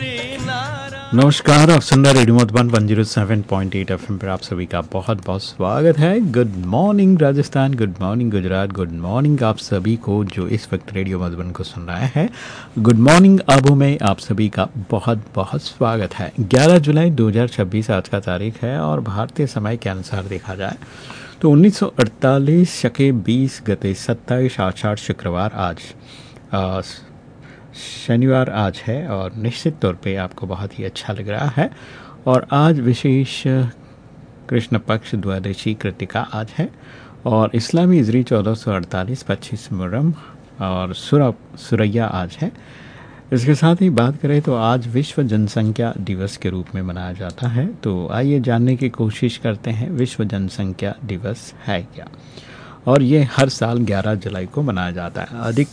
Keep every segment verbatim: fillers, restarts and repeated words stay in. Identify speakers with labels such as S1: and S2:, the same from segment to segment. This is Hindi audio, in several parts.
S1: नमस्कार, आप सुन रहे radio Madhuban one zero seven point eight FM पर आप सभी का बहुत बहुत स्वागत है। Good morning Rajasthan, good morning Gujarat, good morning आप सभी को जो इस वक्त रेडियो मधुबन को सुन रहे हैं। गुड मॉर्निंग आबू में आप सभी का बहुत बहुत स्वागत है। ग्यारह जुलाई दो हज़ार छब्बीस आज का तारीख है और भारतीय समय के अनुसार देखा जाए तो उन्नीस सौ अड़तालीस शके बीस गते सत्ताईस आषाढ़ शुक्रवार आज आ, शनिवार आज है और निश्चित तौर पे आपको बहुत ही अच्छा लग रहा है। और आज विशेष कृष्ण पक्ष द्वादशी कृतिका आज है और इस्लामी इजरी चौदह सौ अड़तालीस पच्चीस मुहर्रम और सुरा सुरैया आज है। इसके साथ ही बात करें तो आज विश्व जनसंख्या दिवस के रूप में मनाया जाता है। तो आइए जानने की कोशिश करते हैं विश्व जनसंख्या दिवस है क्या, और ये हर साल ग्यारह जुलाई को मनाया जाता है। अधिक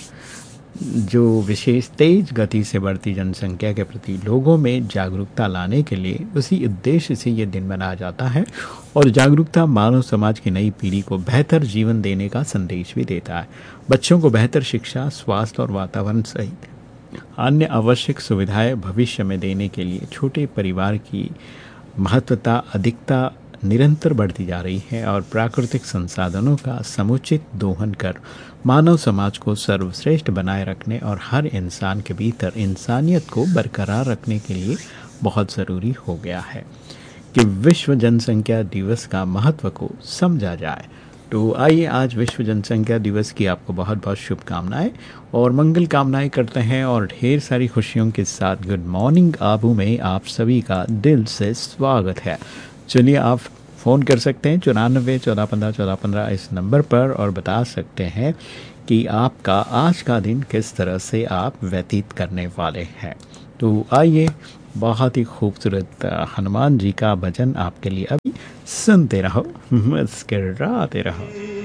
S1: जो विशेष तेज गति से बढ़ती जनसंख्या के प्रति लोगों में जागरूकता लाने के लिए उसी उद्देश्य से ये दिन मनाया जाता है और जागरूकता मानव समाज की नई पीढ़ी को बेहतर जीवन देने का संदेश भी देता है। बच्चों को बेहतर शिक्षा, स्वास्थ्य और वातावरण सहित अन्य आवश्यक सुविधाएं भविष्य में देने के लिए छोटे परिवार की महत्वता अधिकता निरंतर बढ़ती जा रही है और प्राकृतिक संसाधनों का समुचित दोहन कर मानव समाज को सर्वश्रेष्ठ बनाए रखने और हर इंसान के भीतर इंसानियत को बरकरार रखने के लिए बहुत ज़रूरी हो गया है कि विश्व जनसंख्या दिवस का महत्व को समझा जाए। तो आइए आज विश्व जनसंख्या दिवस की आपको बहुत बहुत शुभकामनाएं और मंगल कामनाएं करते हैं और ढेर सारी खुशियों के साथ गुड मॉर्निंग आबू में आप सभी का दिल से स्वागत है। चलिए आप फ़ोन कर सकते हैं चौरानबे चौदह पंद्रह चौदह पंद्रह इस नंबर पर और बता सकते हैं कि आपका आज का दिन किस तरह से आप व्यतीत करने वाले हैं। तो आइए बहुत ही खूबसूरत हनुमान जी का भजन आपके लिए अभी सुनते रहो, मुस्कराते रहो।